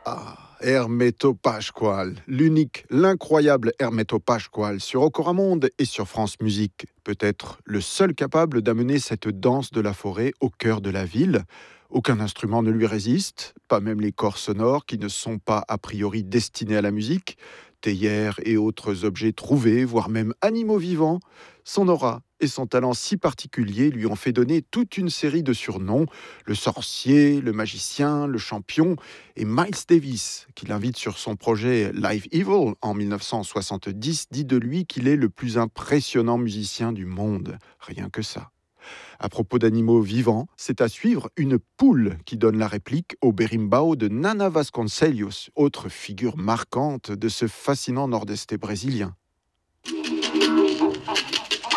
Hermeto Pascoal, l'unique, l'incroyable Hermeto Pascoal sur Ocoramonde et sur France Musique. Peut-être le seul capable d'amener cette danse de la forêt au cœur de la ville. Aucun instrument ne lui résiste, pas même les corps sonores qui ne sont pas a priori destinés à la musique. Théières et autres objets trouvés, voire même animaux vivants. Son aura et son talent si particuliers lui ont fait donner toute une série de surnoms. Le sorcier, le magicien, le champion et Miles Davis, qui l'invite sur son projet Live Evil en 1970, dit de lui qu'il est le plus impressionnant musicien du monde. Rien que ça. À propos d'animaux vivants, c'est à suivre une poule qui donne la réplique au berimbau de Nana Vasconcelos, autre figure marquante de ce fascinant nord-estais brésilien.